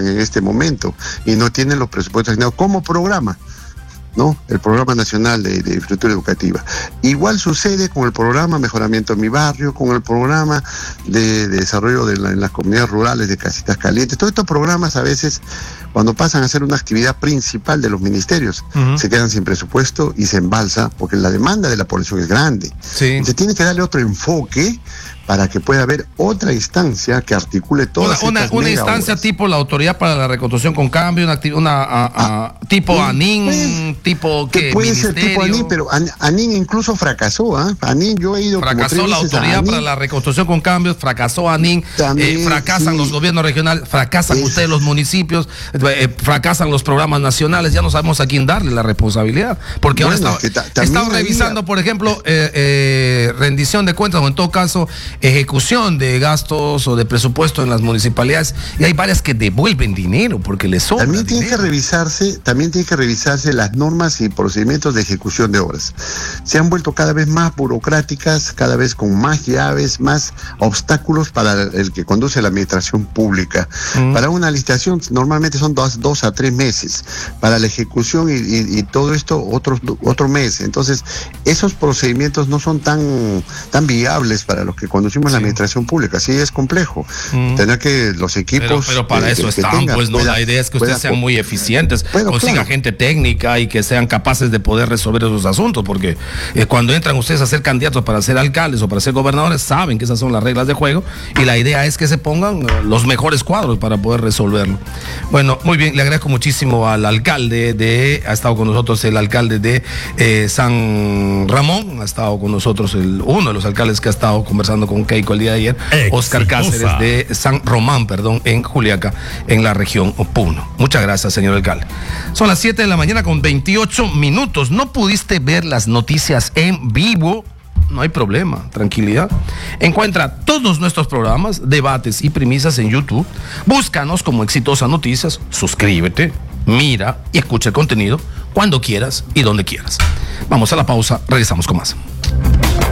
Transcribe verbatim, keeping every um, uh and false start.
necesitan en este momento y no tienen los presupuestos asignados como programa, ¿no? El Programa Nacional de, de Infraestructura Educativa. Igual sucede con el programa Mejoramiento de mi Barrio, con el programa de, de desarrollo de la, en las comunidades rurales de Casitas Calientes. Todos estos programas a veces, cuando pasan a ser una actividad principal de los ministerios, uh-huh. se quedan sin presupuesto y se embalsa, porque la demanda de la población es grande. Sí. Se tiene que darle otro enfoque para que pueda haber otra instancia que articule todas una, estas una, una instancia tipo la Autoridad para la Reconstrucción con Cambio, una, una a, a, ah, tipo pues, ANIN, pues, tipo que ¿qué? puede Ministerio. ser tipo ANIN, pero ANIN incluso fracasó, ¿ah? ¿eh? ANIN, yo he ido fracasó como la tres veces Autoridad a ANIN. para la Reconstrucción con Cambios, fracasó ANIN, También, eh, fracasan sí. los gobiernos regionales, fracasan es... ustedes los municipios, eh, fracasan los programas nacionales, ya no sabemos a quién darle la responsabilidad, porque bueno, ahora está, es que estamos revisando, había... por ejemplo, eh, eh, rendición de cuentas o en todo caso ejecución de gastos o de presupuesto en las municipalidades, y hay varias que devuelven dinero porque les sobra también tiene dinero. que revisarse también tiene que revisarse las normas y procedimientos de ejecución de obras. Se han vuelto cada vez más burocráticas, cada vez con más llaves, más obstáculos para el que conduce la administración pública. Mm. Para una licitación normalmente son dos, dos a tres meses, para la ejecución y, y, y todo esto otro, otro mes. Entonces esos procedimientos no son tan, tan viables para los que conducimos sí. la administración pública. Sí, es complejo. Mm. Tener que los equipos... Pero, pero para que, eso que están, tengan, pues no, pueda, la idea es que ustedes pueda, sean muy eficientes, bueno, consigan claro. gente técnica y que sean capaces de poder resolver esos asuntos, porque eh, cuando entran ustedes a ser candidatos para ser alcaldes o para ser gobernadores, saben que esas son las reglas de juego y la idea es que se pongan uh, los mejores cuadros para poder resolverlo. Bueno, muy bien, le agradezco muchísimo al alcalde de, ha estado con nosotros el alcalde de eh, San Ramón, ha estado con nosotros el, uno de los alcaldes que ha estado conversando con Keiko el día de ayer, Oscar Cáceres de San Román, perdón, en Juliaca, en la región Puno. Muchas gracias, señor alcalde. Son las siete de la mañana con veintiocho minutos. ¿No pudiste ver las noticias en vivo? No hay problema, tranquilidad. Encuentra todos nuestros programas, debates y premisas en YouTube. Búscanos como Exitosa Noticias, suscríbete, mira y escucha el contenido cuando quieras y donde quieras. Vamos a la pausa, regresamos con más.